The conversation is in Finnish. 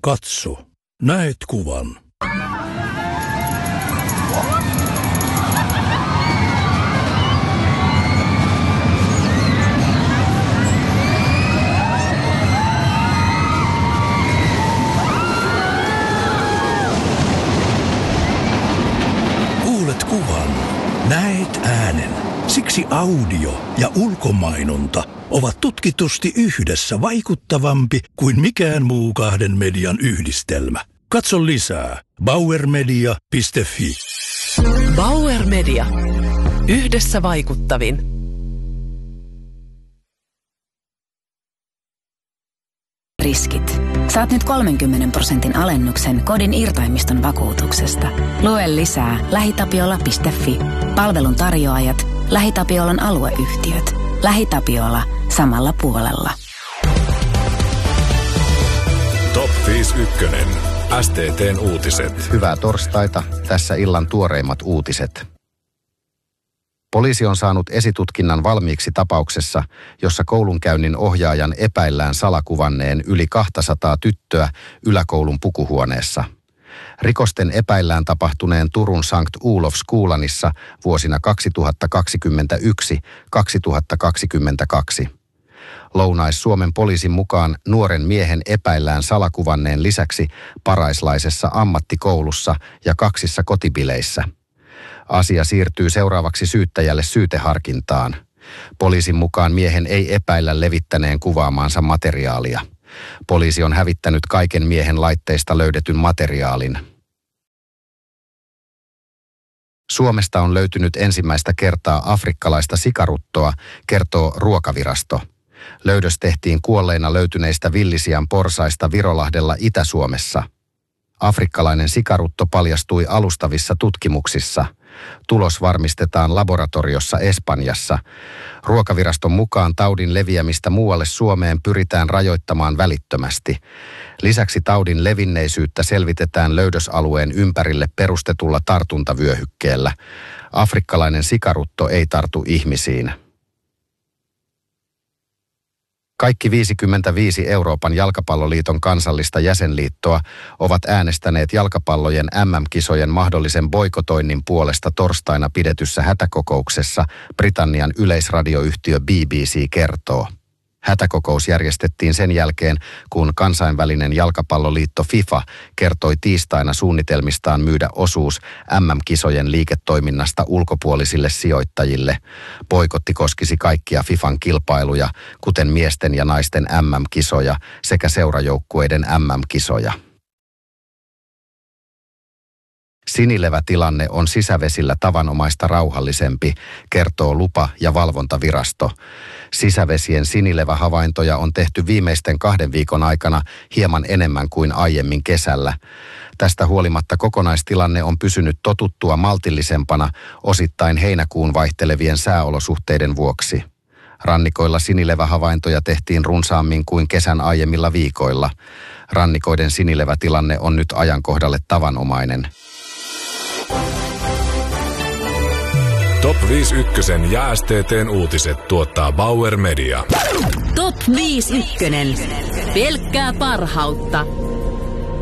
Katso. Näet kuvan. Kuulet kuvan. Näet äänen. Siksi audio ja ulkomainonta ovat tutkitusti yhdessä vaikuttavampi kuin mikään muu kahden median yhdistelmä. Katso lisää bauermedia.fi. Bauer Media. Yhdessä vaikuttavin. Riskit. Saat nyt 30% alennuksen kodin irtaimiston vakuutuksesta. Lue lisää LähiTapiola.fi. Palvelun tarjoajat, LähiTapiolan alueyhtiöt. LähiTapiola samalla puolella. Top 51. STT:n uutiset. Hyvää torstaita. Tässä illan tuoreimmat uutiset. Poliisi on saanut esitutkinnan valmiiksi tapauksessa, jossa koulunkäynnin ohjaajan epäillään salakuvanneen yli 200 tyttöä yläkoulun pukuhuoneessa. Rikosten epäillään tapahtuneen Turun Sankt Olof Skolanissa vuosina 2021-2022. Lounais-Suomen poliisin mukaan nuoren miehen epäillään salakuvanneen lisäksi paraislaisessa ammattikoulussa ja 2 kotibileissä. Asia siirtyy seuraavaksi syyttäjälle syyteharkintaan. Poliisin mukaan miehen ei epäillä levittäneen kuvaamaansa materiaalia. Poliisi on hävittänyt kaiken miehen laitteista löydetyn materiaalin. Suomesta on löytynyt ensimmäistä kertaa afrikkalaista sikaruttoa, kertoo Ruokavirasto. Löydös tehtiin kuolleina löytyneistä villisian porsaista Virolahdella Itä-Suomessa. Afrikkalainen sikarutto paljastui alustavissa tutkimuksissa. Tulos varmistetaan laboratoriossa Espanjassa. Ruokaviraston mukaan taudin leviämistä muualle Suomeen pyritään rajoittamaan välittömästi. Lisäksi taudin levinneisyyttä selvitetään löydösalueen ympärille perustetulla tartuntavyöhykkeellä. Afrikkalainen sikarutto ei tartu ihmisiin. Kaikki 55 Euroopan jalkapalloliiton kansallista jäsenliittoa ovat äänestäneet jalkapallojen MM-kisojen mahdollisen boikotoinnin puolesta torstaina pidetyssä hätäkokouksessa, Britannian yleisradioyhtiö BBC kertoo. Hätäkokous järjestettiin sen jälkeen, kun kansainvälinen jalkapalloliitto FIFA kertoi tiistaina suunnitelmistaan myydä osuus MM-kisojen liiketoiminnasta ulkopuolisille sijoittajille. Boikotti koskisi kaikkia FIFAn kilpailuja, kuten miesten ja naisten MM-kisoja sekä seurajoukkueiden MM-kisoja. Sinilevätilanne on sisävesillä tavanomaista rauhallisempi, kertoo lupa- ja valvontavirasto. Sisävesien sinilevähavaintoja on tehty viimeisten 2 viikon aikana hieman enemmän kuin aiemmin kesällä. Tästä huolimatta kokonaistilanne on pysynyt totuttua maltillisempana osittain heinäkuun vaihtelevien sääolosuhteiden vuoksi. Rannikoilla sinilevähavaintoja tehtiin runsaammin kuin kesän aiemmilla viikoilla. Rannikoiden sinilevätilanne on nyt ajankohdalle tavanomainen. Top 51 ja STT:n uutiset tuottaa Bauer Media. Top 51. Pelkkää parhautta.